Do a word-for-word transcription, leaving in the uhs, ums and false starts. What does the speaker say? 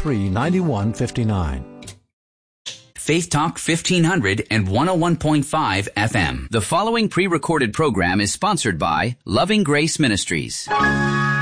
three, nine one five nine. Faith Talk fifteen hundred and one oh one point five F M. The following pre-recorded program is sponsored by Loving Grace Ministries.